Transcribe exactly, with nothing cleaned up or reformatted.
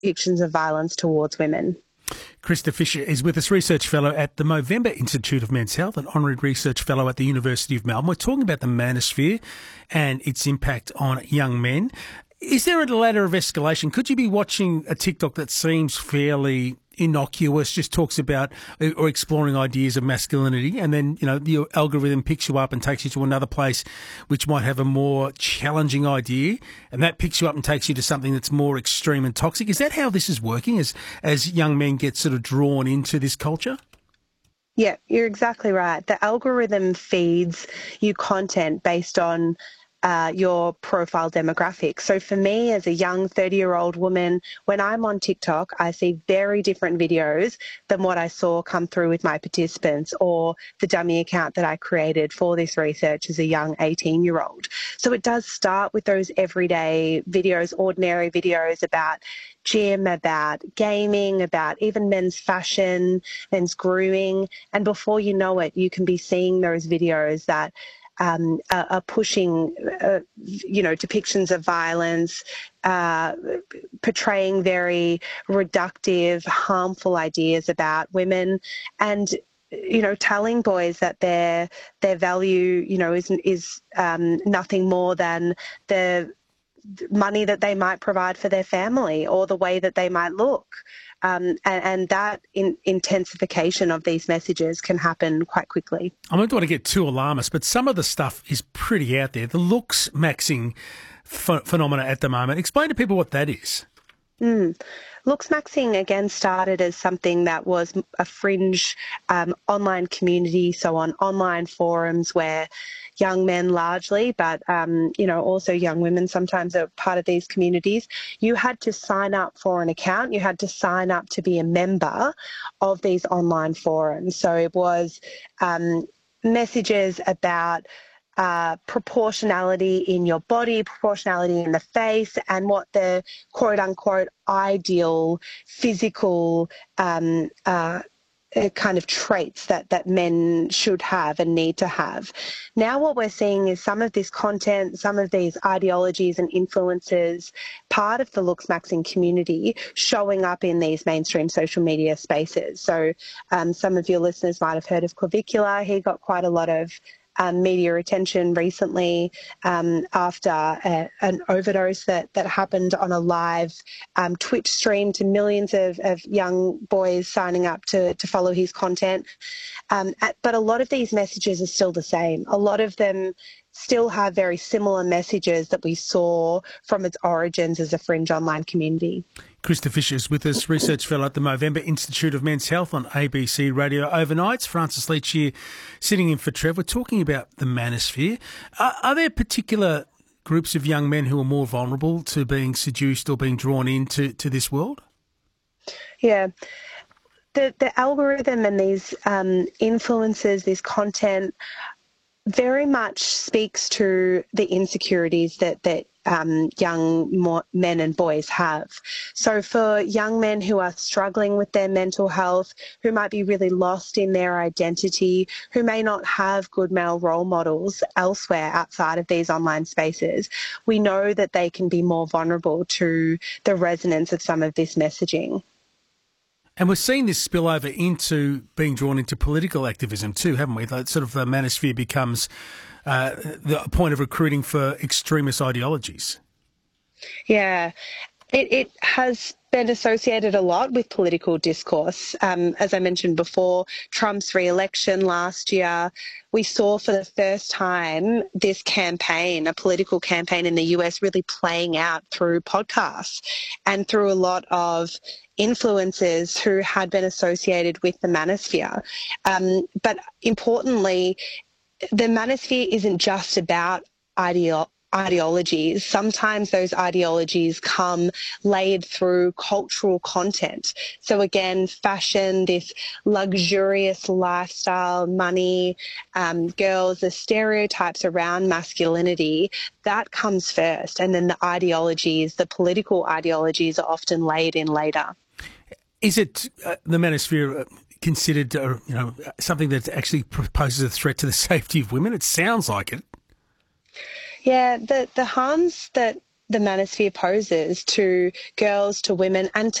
depictions of violence towards women. Krista Fisher is with us, Research Fellow at the Movember Institute of Men's Health and Honorary Research Fellow at the University of Melbourne. We're talking about the manosphere and its impact on young men. Is there a ladder of escalation? Could you be watching a TikTok that seems fairly innocuous, just talks about or exploring ideas of masculinity, and then, you know, the algorithm picks you up and takes you to another place which might have a more challenging idea, and that picks you up and takes you to something that's more extreme and toxic? Is that how this is working as as young men get sort of drawn into this culture? Yeah, you're exactly right. The algorithm feeds you content based on Uh, your profile demographics. So for me, as a young thirty-year-old woman, when I'm on TikTok, I see very different videos than what I saw come through with my participants or the dummy account that I created for this research as a young eighteen-year-old. So it does start with those everyday videos, ordinary videos about gym, about gaming, about even men's fashion, men's grooming. And before you know it, you can be seeing those videos that Um, are, are pushing, uh, you know, depictions of violence, uh, portraying very reductive, harmful ideas about women, and, you know, telling boys that their their value, you know, is is um, nothing more than the money that they might provide for their family or the way that they might look. Um, and, and that in, intensification of these messages can happen quite quickly. I don't want to get too alarmist, but some of the stuff is pretty out there. The looks maxing ph- phenomena at the moment. Explain to people what that is. Mm. Looks maxing, again, started as something that was a fringe um, online community, so on online forums where young men largely, but, um, you know, also young women sometimes are part of these communities. You had to sign up for an account. You had to sign up to be a member of these online forums. So it was um, messages about Uh, proportionality in your body, proportionality in the face, and what the quote-unquote ideal physical um, uh, uh, kind of traits that, that men should have and need to have. Now what we're seeing is some of this content, some of these ideologies and influences, part of the looks maxing community showing up in these mainstream social media spaces. So um, some of your listeners might have heard of Clavicula. He got quite a lot of Um, media attention recently um, after a, an overdose that, that happened on a live um, Twitch stream to millions of, of young boys signing up to, to follow his content. Um, but a lot of these messages are still the same. A lot of them still have very similar messages that we saw from its origins as a fringe online community. Krista Fisher is with us, Research Fellow at the Movember Institute of Men's Health on A B C Radio Overnights. Francis Leach here, sitting in for Trev. We're talking about the manosphere. Are, are there particular groups of young men who are more vulnerable to being seduced or being drawn into to this world? Yeah. The, the algorithm and these um, influences, this content, very much speaks to the insecurities that, that um, young mo- men and boys have. So for young men who are struggling with their mental health, who might be really lost in their identity, who may not have good male role models elsewhere outside of these online spaces, we know that they can be more vulnerable to the resonance of some of this messaging. And we're seeing this spill over into being drawn into political activism too, haven't we? That sort of the manosphere becomes uh, the point of recruiting for extremist ideologies. Yeah, it, it has been associated a lot with political discourse. Um, as I mentioned before, Trump's re-election last year, we saw for the first time this campaign, a political campaign in the U S, really playing out through podcasts and through a lot of influencers who had been associated with the manosphere. Um, but importantly, the manosphere isn't just about ideo- ideologies. Sometimes those ideologies come layered through cultural content. So again, fashion, this luxurious lifestyle, money, um, girls, the stereotypes around masculinity, that comes first. And then the ideologies, the political ideologies are often layered in later. Is it uh, the manosphere considered, uh, you know, something that actually poses a threat to the safety of women? It sounds like it. Yeah, the, the harms that the manosphere poses to girls, to women, and to